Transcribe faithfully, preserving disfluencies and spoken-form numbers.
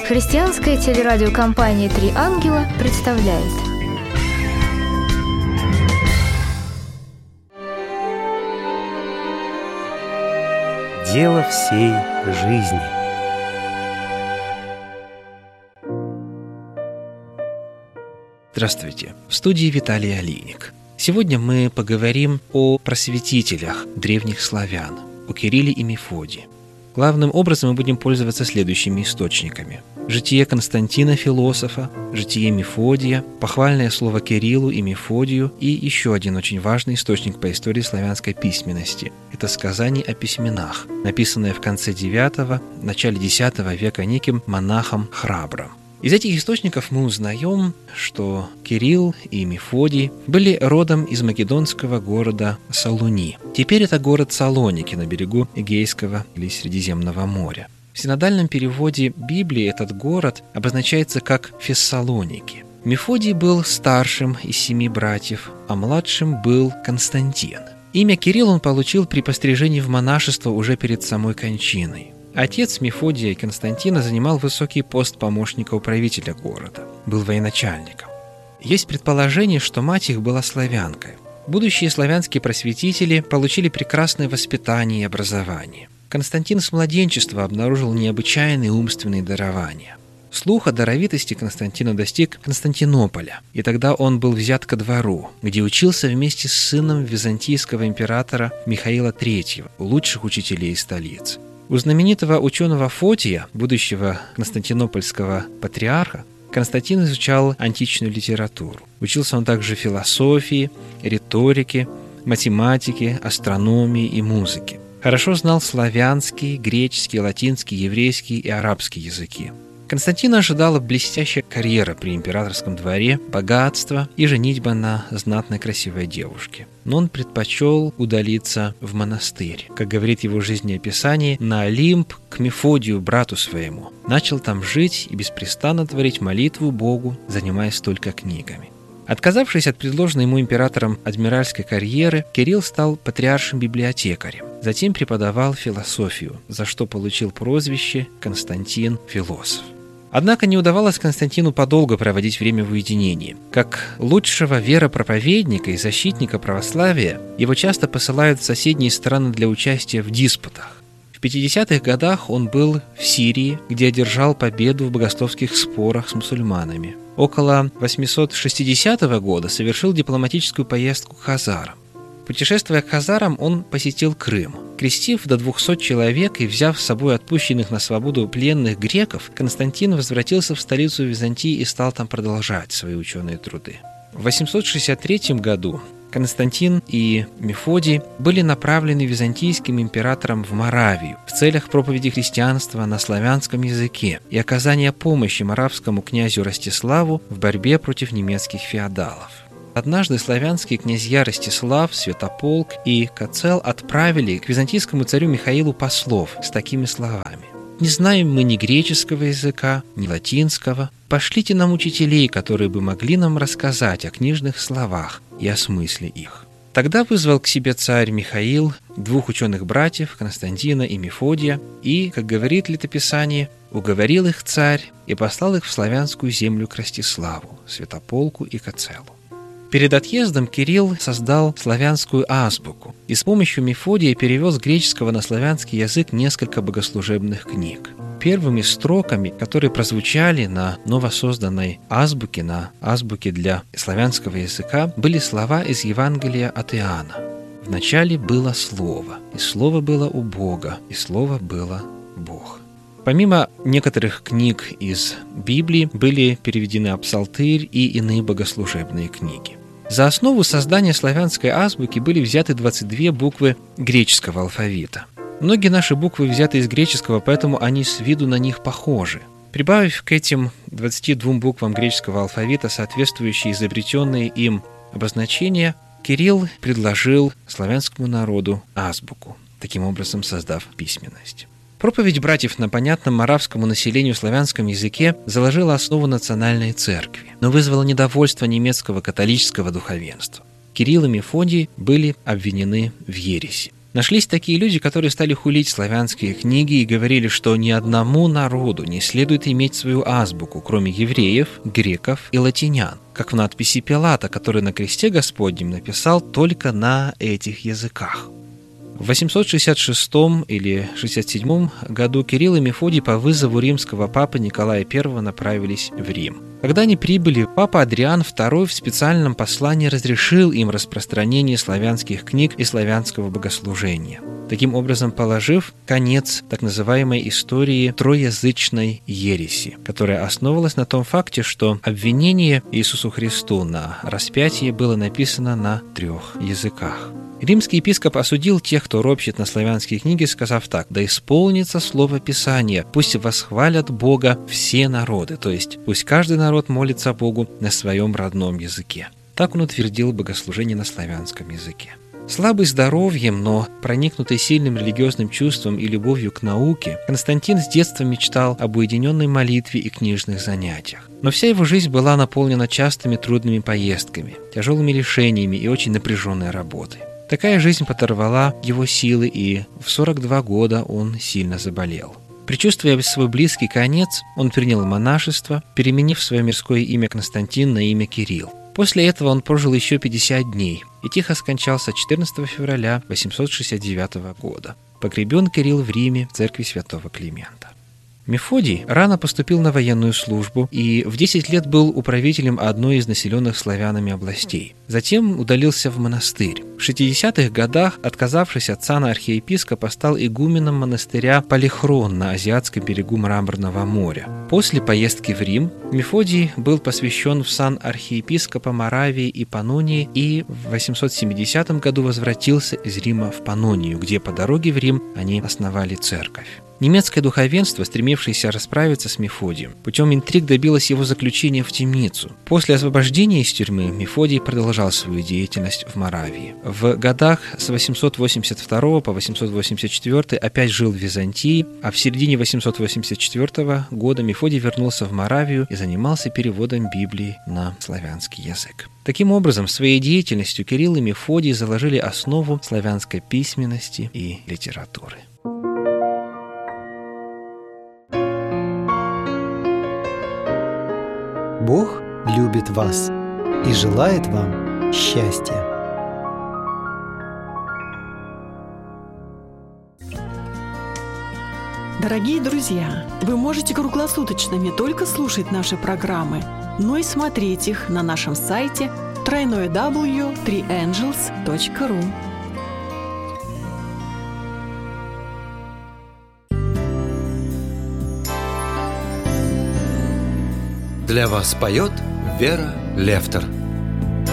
Христианская телерадиокомпания «Три ангела» представляет. Дело всей жизни. Здравствуйте, в студии Виталий Алиник. Сегодня мы поговорим о просветителях древних славян, о Кирилле и Мефодии. Главным образом мы будем пользоваться следующими источниками: житие Константина Философа, житие Мефодия, похвальное слово Кириллу и Мефодию и еще один очень важный источник по истории славянской письменности – это сказание о письменах, написанное в конце девятого, начале десятого века неким монахом Храбром. Из этих источников мы узнаем, что Кирилл и Мефодий были родом из македонского города Салуни. Теперь это город Салоники на берегу Эгейского или Средиземного моря. В синодальном переводе Библии этот город обозначается как Фессалоники. Мефодий был старшим из семи братьев, а младшим был Константин. Имя Кирилл он получил при пострижении в монашество уже перед самой кончиной. Отец Мефодия и Константина занимал высокий пост помощника управителя города, был военачальником. Есть предположение, что мать их была славянкой. Будущие славянские просветители получили прекрасное воспитание и образование. Константин с младенчества обнаружил необычайные умственные дарования. Слух о даровитости Константина достиг Константинополя, и тогда он был взят ко двору, где учился вместе с сыном византийского императора Михаила третьего, у лучших учителей столицы. У знаменитого ученого Фотия, будущего константинопольского патриарха, Константин изучал античную литературу. Учился он также философии, риторике, математике, астрономии и музыке. Хорошо знал славянский, греческий, латинский, еврейский и арабский языки. Константина ожидала блестящая карьера при императорском дворе, богатство и женитьба на знатной красивой девушке. Но он предпочел удалиться в монастырь. Как говорит его жизнеописание, на Олимп к Мефодию, брату своему. Начал там жить и беспрестанно творить молитву Богу, занимаясь только книгами. Отказавшись от предложенной ему императором адмиральской карьеры, Кирилл стал патриаршим библиотекарем. Затем преподавал философию, за что получил прозвище Константин Философ. Однако не удавалось Константину подолгу проводить время в уединении. Как лучшего веропроповедника и защитника православия, его часто посылают в соседние страны для участия в диспутах. В пятидесятых годах он был в Сирии, где одержал победу в богословских спорах с мусульманами. Около восемьсот шестидесятого года совершил дипломатическую поездку к хазарам. Путешествуя к хазарам, он посетил Крым. Крестив до двухсот человек и взяв с собой отпущенных на свободу пленных греков, Константин возвратился в столицу Византии и стал там продолжать свои ученые труды. В восемьсот шестьдесят третьем году Константин и Мефодий были направлены византийским императором в Моравию в целях проповеди христианства на славянском языке и оказания помощи моравскому князю Ростиславу в борьбе против немецких феодалов. Однажды славянские князья Ростислав, Святополк и Кацел отправили к византийскому царю Михаилу послов с такими словами: «Не знаем мы ни греческого языка, ни латинского. Пошлите нам учителей, которые бы могли нам рассказать о книжных словах и о смысле их». Тогда вызвал к себе царь Михаил двух ученых братьев, Константина и Мефодия, и, как говорит летописание, уговорил их царь и послал их в славянскую землю к Ростиславу, Святополку и Кацелу. Перед отъездом Кирилл создал славянскую азбуку и с помощью Мефодия перевел с греческого на славянский язык несколько богослужебных книг. Первыми строками, которые прозвучали на новосозданной азбуке, на азбуке для славянского языка, были слова из Евангелия от Иоанна. «Вначале было Слово, и Слово было у Бога, и Слово было Бог». Помимо некоторых книг из Библии были переведены Псалтырь и иные богослужебные книги. За основу создания славянской азбуки были взяты двадцать две буквы греческого алфавита. Многие наши буквы взяты из греческого, поэтому они с виду на них похожи. Прибавив к этим двадцати двум буквам греческого алфавита соответствующие изобретенные им обозначения, Кирилл предложил славянскому народу азбуку, таким образом создав письменность. Проповедь братьев на понятном моравскому населению славянском языке заложила основу национальной церкви, но вызвала недовольство немецкого католического духовенства. Кирилл и Мефодий были обвинены в ереси. Нашлись такие люди, которые стали хулить славянские книги и говорили, что ни одному народу не следует иметь свою азбуку, кроме евреев, греков и латинян, как в надписи Пилата, который на кресте Господнем написал только на этих языках. В восемьсот шестьдесят шестом или шестьдесят седьмом году Кирилл и Мефодий по вызову римского папы Николая Первого направились в Рим. Когда они прибыли, папа Адриан Второй в специальном послании разрешил им распространение славянских книг и славянского богослужения, таким образом положив конец так называемой истории троязычной ереси, которая основывалась на том факте, что обвинение Иисусу Христу на распятии было написано на трех языках. Римский епископ осудил тех, кто ропщет на славянские книги, сказав так: «Да исполнится слово Писания, пусть восхвалят Бога все народы», то есть пусть каждый народ молится Богу на своем родном языке. Так он утвердил богослужение на славянском языке. Слабый здоровьем, но проникнутый сильным религиозным чувством и любовью к науке, Константин с детства мечтал об уединенной молитве и книжных занятиях. Но вся его жизнь была наполнена частыми трудными поездками, тяжелыми решениями и очень напряженной работой. Такая жизнь подорвала его силы, и в сорок два года он сильно заболел. Предчувствуя свой близкий конец, он принял монашество, переменив свое мирское имя Константин на имя Кирилл. После этого он прожил еще пятьдесят дней и тихо скончался четырнадцатого февраля восемьсот шестьдесят девятого года. Погребен Кирилл в Риме в церкви святого Климента. Мефодий рано поступил на военную службу и в десять лет был управителем одной из населенных славянами областей. Затем удалился в монастырь. В шестидесятых годах, отказавшись от сана архиепископа, стал игуменом монастыря Полихрон на азиатском берегу Мраморного моря. После поездки в Рим Мефодий был посвящен в сан архиепископа Моравии и Панонии и в восемьсот семидесятом году возвратился из Рима в Панонию, где по дороге в Рим они основали церковь. Немецкое духовенство, стремившееся расправиться с Мефодием, путем интриг добилось его заключения в темницу. После освобождения из тюрьмы Мефодий продолжал свою деятельность в Моравии. В годах с восемьсот восемьдесят второго по восемьсот восемьдесят четвёртый опять жил в Византии, а в середине восемьсот восемьдесят четвёртого года Мефодий вернулся в Моравию и занимался переводом Библии на славянский язык. Таким образом, своей деятельностью Кирилл и Мефодий заложили основу славянской письменности и литературы. Бог любит вас и желает вам счастья. Дорогие друзья, вы можете круглосуточно не только слушать наши программы, но и смотреть их на нашем сайте дабл ю дабл ю дабл ю точка три ангелс точка ру. Для вас поет Вера Лефтер.